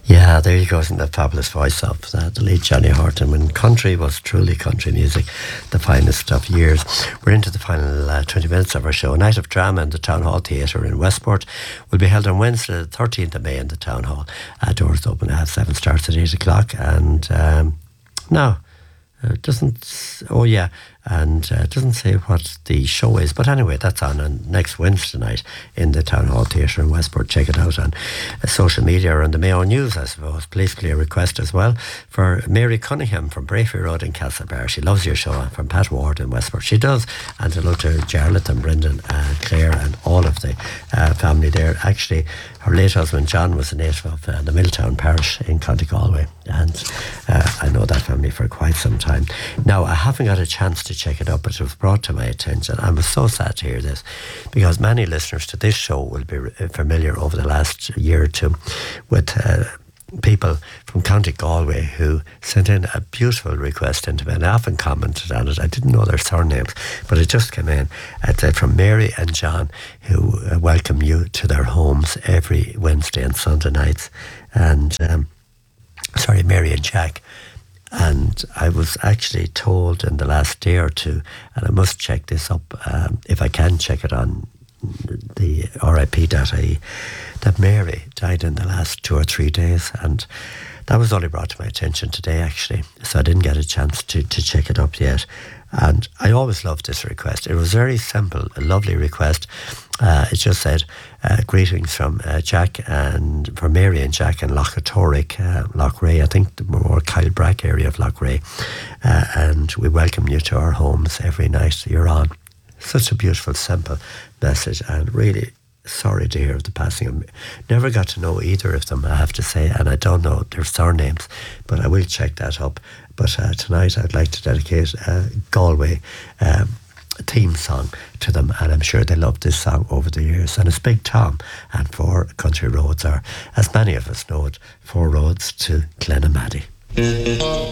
Yeah, there you go. Isn't that fabulous voice of the late Johnny Horton when country was truly country music, the finest of years. We're into the final 20 minutes of our show. A night of drama in the Town Hall Theatre in Westport will be held on Wednesday, the 13th of May in the Town Hall. Doors open at 7, starts at 8 o'clock. And now, it doesn't, oh yeah, and it doesn't say what the show is, but anyway, that's on next Wednesday night in the Town Hall Theatre in Westport. Check it out on social media or on the Mayo News, I suppose. Please clear request as well for Mary Cunningham from Brayford Road in Castlebar. She loves your show, from Pat Ward in Westport. She does, and hello to Jarlath and Brendan and Claire and all of the family there. Actually, her late husband John was a native of the Milltown parish in County Galway, and I know that family for quite some time. Now, I haven't got a chance to check it up, but it was brought to my attention. I was so sad to hear this, because many listeners to this show will be familiar over the last year or two with people from County Galway who sent in a beautiful request into me, and I often commented on it. I didn't know their surnames, but it just came in from Mary and John, who welcome you to their homes every Wednesday and Sunday nights. And Mary and Jack. And I was actually told in the last day or two, and I must check this up if I can check it on the RIP.ie, that Mary died in the last 2 or 3 days, and that was only brought to my attention today actually, so I didn't get a chance to check it up yet. And I always loved this request. It was very simple, a lovely request. It just said, greetings from Jack and from Mary and Jack in Lochatoric, Loughrea, I think the more Kylebrack area of Loughrea. And we welcome you to our homes every night you're on. Such a beautiful, simple message, and really sorry to hear of the passing of. Never got to know either of them, I have to say, and I don't know their surnames, but I will check that up. But tonight I'd like to dedicate a Galway theme song to them, and I'm sure they loved this song over the years. And it's Big Tom and 4 country roads are, as many of us know it, 4 roads to Glenamaddy.